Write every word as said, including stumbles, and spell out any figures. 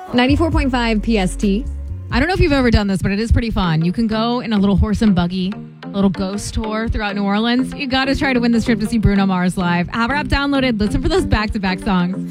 ninety-four point five P S T. I don't know if you've ever done this, but it is pretty fun. You can go in a little horse and buggy, a little ghost tour throughout New Orleans. You got to try to win this trip to see Bruno Mars live. Have our app downloaded. Listen for those back-to-back songs.